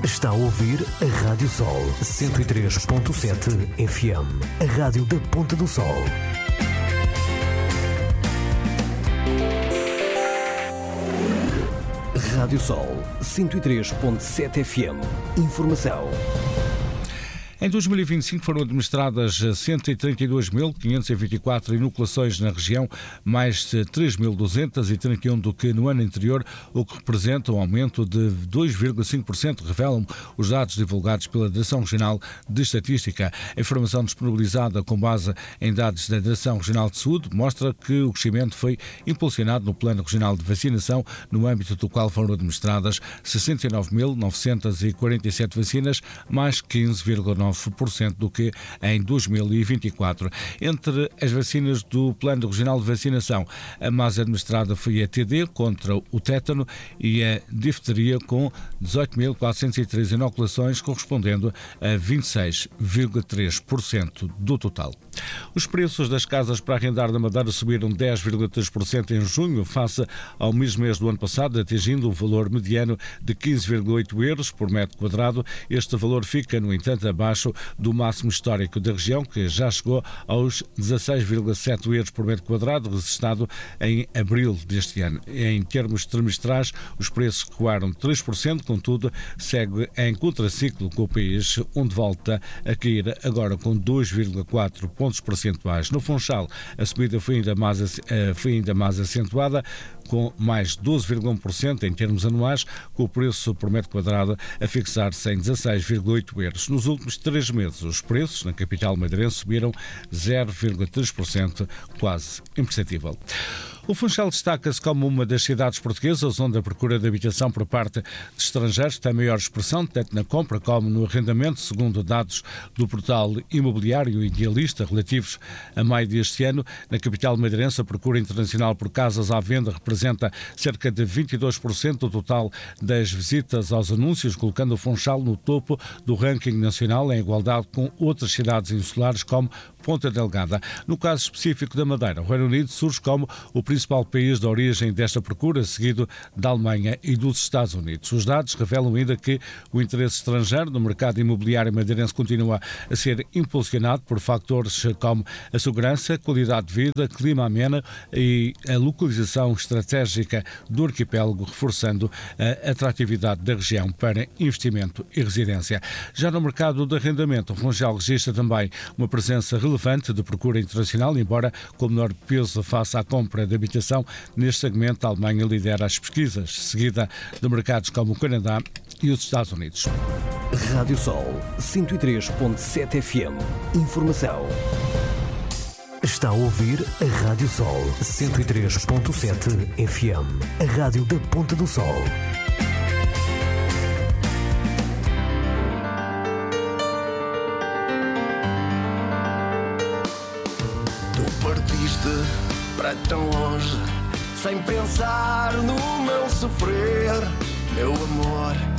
Está a ouvir a Rádio Sol 103.7 FM, a rádio da Ponta do Sol. Rádio Sol 103.7 FM. Informação. Em 2025 foram administradas 132.524 inoculações na região, mais de 3.231 do que no ano anterior, o que representa um aumento de 2,5%, revelam os dados divulgados pela Direção Regional de Estatística. A informação disponibilizada com base em dados da Direção Regional de Saúde mostra que o crescimento foi impulsionado no Plano Regional de Vacinação, no âmbito do qual foram administradas 69.947 vacinas, mais 15,9% do que em 2024. Entre as vacinas do Plano Regional de Vacinação, a mais administrada foi a TD contra o tétano e a difteria com 18.403 inoculações, correspondendo a 26,3% do total. Os preços das casas para arrendar na Madeira subiram 10,3% em junho, face ao mesmo mês do ano passado, atingindo um valor mediano de 15,8 euros por metro quadrado. Este valor fica, no entanto, abaixo do máximo histórico da região, que já chegou aos 16,7 euros por metro quadrado, registrado em abril deste ano. Em termos trimestrais, os preços recuaram 3%, contudo, segue em contraciclo com o país, onde volta a cair agora com 2,4 pontos percentuais. No Funchal, a subida foi ainda mais acentuada, com mais 12,1% em termos anuais, com o preço por metro quadrado a fixar-se em 16,8 euros. Nos últimos 3 meses, os preços na capital madeirense subiram 0,3%, quase imperceptível. O Funchal destaca-se como uma das cidades portuguesas onde a procura de habitação por parte de estrangeiros tem maior expressão, tanto na compra como no arrendamento, segundo dados do portal imobiliário Idealista relativos a maio deste ano. Na capital madeirense, a procura internacional por casas à venda representa cerca de 22% do total das visitas aos anúncios, colocando o Funchal no topo do ranking nacional, em igualdade com outras cidades insulares como Ponta Delgada. No caso específico da Madeira, o Reino Unido surge como o principal país de origem desta procura, seguido da Alemanha e dos Estados Unidos. Os dados revelam ainda que o interesse estrangeiro no mercado imobiliário madeirense continua a ser impulsionado por fatores como a segurança, qualidade de vida, clima ameno e a localização estratégica do arquipélago, reforçando a atratividade da região para investimento e residência. Já no mercado de arrendamento, o Funchal registra também uma presença relevante de procura internacional, embora com menor peso face à compra de habitação. Neste segmento, a Alemanha lidera as pesquisas, seguida de mercados como o Canadá e os Estados Unidos. Rádio Sol 103.7 FM. Informação. Está a ouvir a Rádio Sol 103.7 FM, a rádio da Ponta do Sol. Partiste para tão longe, sem pensar no meu sofrer, meu amor.